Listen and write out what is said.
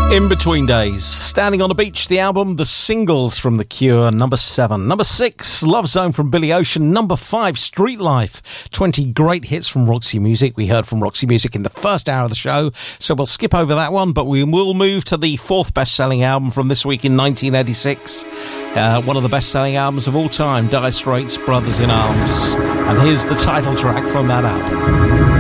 In Between Days, Standing on the Beach, the album, the singles from The Cure, number 7. Number 6, Love Zone from Billy Ocean. Number 5, Street Life, 20 great hits from Roxy Music. We heard from Roxy Music in the first hour of the show, so we'll skip over that one, but we will move to the 4th best-selling album from this week in 1986. One of the best-selling albums of all time, Dire Straits' Brothers in Arms. And here's the title track from that album.